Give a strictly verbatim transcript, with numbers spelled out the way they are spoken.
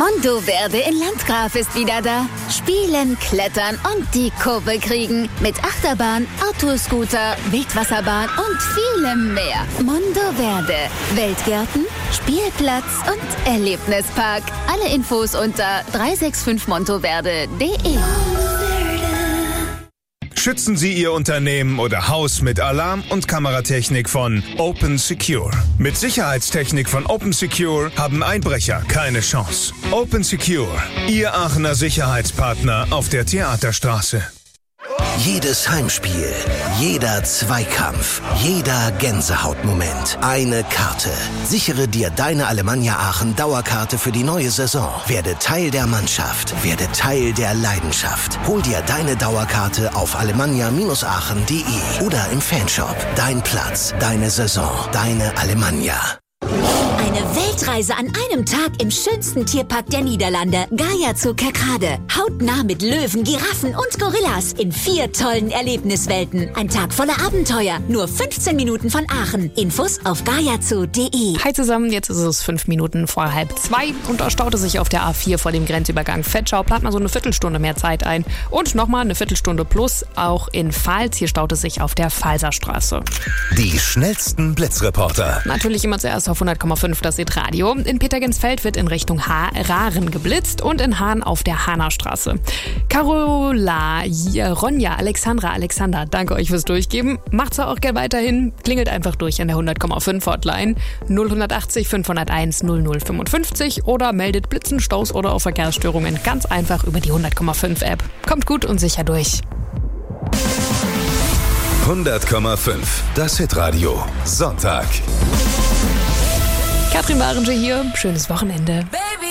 Mondoverde in Landgraf ist wieder da. Spielen, klettern und die Kurve kriegen. Mit Achterbahn, Autoscooter, Wildwasserbahn und vielem mehr. Mondoverde. Weltgärten, Spielplatz und Erlebnispark. Alle Infos unter drei sechs fünf montoverde punkt de. Schützen Sie Ihr Unternehmen oder Haus mit Alarm- und Kameratechnik von Open Secure. Mit Sicherheitstechnik von Open Secure haben Einbrecher keine Chance. Open Secure, Ihr Aachener Sicherheitspartner auf der Theaterstraße. Jedes Heimspiel, jeder Zweikampf, jeder Gänsehautmoment. Eine Karte. Sichere dir deine Alemannia Aachen Dauerkarte für die neue Saison. Werde Teil der Mannschaft. Werde Teil der Leidenschaft. Hol dir deine Dauerkarte auf alemannia Aachen punkt de oder im Fanshop. Dein Platz, deine Saison, deine Alemannia. Eine Weltreise an einem Tag im schönsten Tierpark der Niederlande. Gaia Zoo Kerkrade. Hautnah mit Löwen, Giraffen und Gorillas in vier tollen Erlebniswelten. Ein Tag voller Abenteuer. Nur fünfzehn Minuten von Aachen. Infos auf gaia zoo punkt de. Hi zusammen, jetzt ist es fünf Minuten vor halb zwei und da staute sich auf der A vier vor dem Grenzübergang Vetschau. Plant mal so eine Viertelstunde mehr Zeit ein. Und nochmal eine Viertelstunde plus auch in Pfalz. Hier staut es sich auf der Pfalzerstraße. Die schnellsten Blitzreporter. Natürlich immer zuerst auf hundert Komma fünf das Radio. In Petergensfeld wird in Richtung ha- Rahren geblitzt und in Hahn auf der Hahnerstraße. Carola, Ronja, Alexandra, Alexander, danke euch fürs Durchgeben. Macht's auch gerne weiterhin. Klingelt einfach durch an der hundert Komma fünf Hotline null acht null fünf null eins null null fünfundfünfzig oder meldet Blitzen, Staus oder auch Verkehrsstörungen ganz einfach über die hundert Komma fünf App. Kommt gut und sicher durch. hundert Komma fünf, das Hitradio. Sonntag. Katrin Warenger hier. Schönes Wochenende. Baby.